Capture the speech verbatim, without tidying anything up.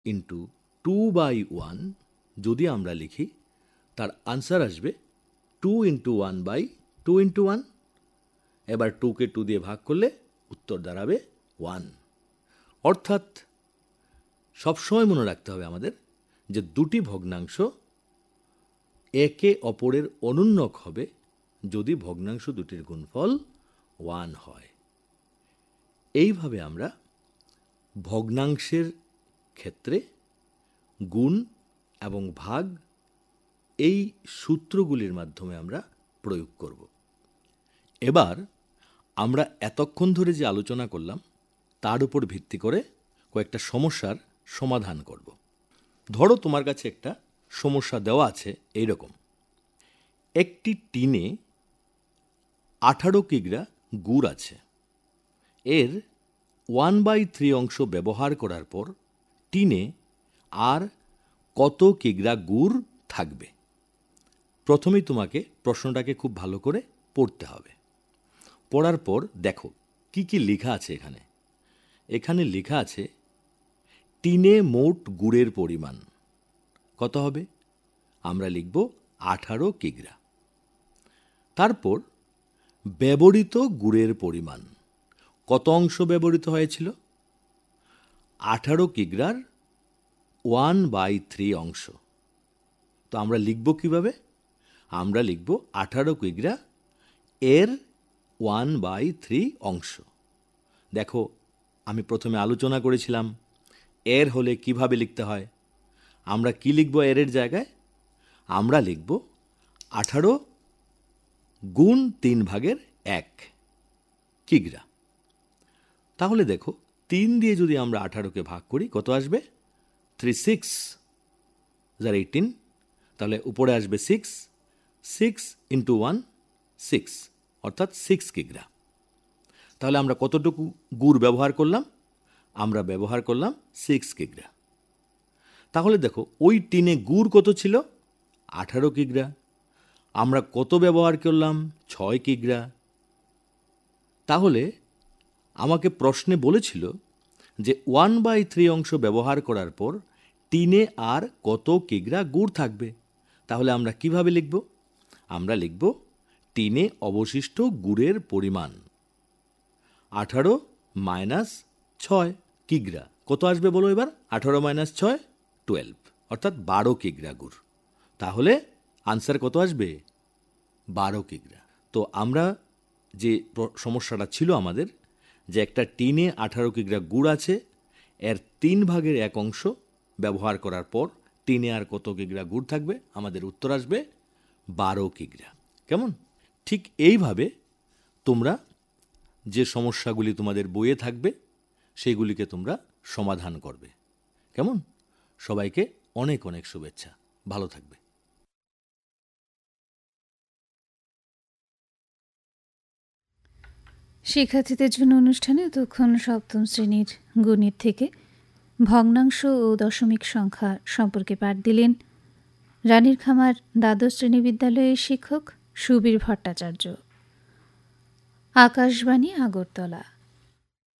Into two by one যদি আমরা লিখি, তার আনসার আসবে two into one by two into one. এবার টুকে টু দিয়ে ভাগ করলে উত্তর দাঁড়াবে ওয়ান। অর্থাৎ সবসময় মনে রাখতে হবে আমাদের যে দুটি ভগ্নাংশ একে অপরের অনুন্নক হবে যদি ভগ্নাংশ দুটির গুণফল ওয়ান হয়। এইভাবে আমরা ভগ্নাংশের ক্ষেত্রে গুণ এবং ভাগ এই সূত্রগুলির মাধ্যমে আমরা প্রয়োগ করব। এবার আমরা এতক্ষণ ধরে যে আলোচনা করলাম তার উপর ভিত্তি করে কয়েকটা সমস্যার সমাধান করব। ধরো তোমার কাছে একটা সমস্যা দেওয়া আছে এইরকম, একটি টিনে আঠারো কিগ্রা গুড় আছে, এর ওয়ান বাই থ্রি অংশ ব্যবহার করার পর টিনে আর কত কিগ্রা গুড় থাকবে। প্রথমেই তোমাকে প্রশ্নটাকে খুব ভালো করে পড়তে হবে। পড়ার পর দেখো কি কি লেখা আছে এখানে। এখানে লেখা আছে টিনে মোট গুড়ের পরিমাণ কত হবে? আমরা লিখব আঠারো কিগ্রা। তারপর ব্যবহৃত গুড়ের পরিমাণ কত অংশ ব্যবহৃত হয়েছিল? আঠারো কিগ্রার ওয়ান বাই থ্রি অংশ। তো আমরা লিখব কিভাবে? আমরা লিখব আঠারো কিগ্রা এর ওয়ান বাই থ্রি অংশ। দেখো আমি প্রথমে আলোচনা করেছিলাম এর হলে কিভাবে লিখতে হয়। আমরা কি লিখব এর জায়গায়? আমরা লিখব আঠারো গুণ তিন ভাগের এক কিগ্রা। তাহলে দেখো তিন দিয়ে যদি আমরা আঠারোকে ভাগ করি কত আসবে? থ্রি সিক্স যার এইটিন। তাহলে উপরে আসবে six, six into one six, অর্থাৎ সিক্স কিগ্রা। তাহলে আমরা কতটুকু গুড় ব্যবহার করলাম? আমরা ব্যবহার করলাম সিক্স কিগ্রা। তাহলে দেখো ওই টিনে গুড় কত ছিল? আঠারো কিগ্রা। আমরা কত ব্যবহার করলাম? ছয় কিগ্রা। তাহলে আমাকে প্রশ্নে বলেছিল যে ওয়ান বাই থ্রি অংশ ব্যবহার করার পর টিনে আর কত কিগ্রা গুড় থাকবে। তাহলে আমরা কিভাবে লিখব? আমরা লিখব টিনে অবশিষ্ট গুড়ের পরিমাণ আঠারো মাইনাস ছয় কিগ্রা। কত আসবে বলো এবার? আঠারো মাইনাস ছয় টুয়েলভ, অর্থাৎ বারো কিগ্রা গুড়। তাহলে আনসার কত আসবে? বারো কিগ্রা। তো আমরা যে সমস্যাটা ছিল আমাদের, যে একটা টিনে আঠারো কিগ্রা গুড় আছে, এর তিন ভাগের এক অংশ ব্যবহার করার পর টিনে আর কত কিগ্রা গুড় থাকবে? আমাদের উত্তর আসবে বারো কিগ্রা। কেমন? ঠিক এইভাবে তোমরা যে সমস্যাগুলি তোমাদের বইয়ে থাকবে সেইগুলিকে তোমরা সমাধান করবে। কেমন? সবাইকে অনেক অনেক শুভেচ্ছা। ভালো থাকবে। শিক্ষার্থীদের জন্য অনুষ্ঠানে তখন সপ্তম শ্রেণীর গণিত থেকে ভগ্নাংশ ও দশমিক সংখ্যা সম্পর্কে পাঠ দিলেন রানীর খামার দ্বাদশ শ্রেণী বিদ্যালয়ের শিক্ষক সুবীর ভট্টাচার্য। আকাশবাণী আগরতলা।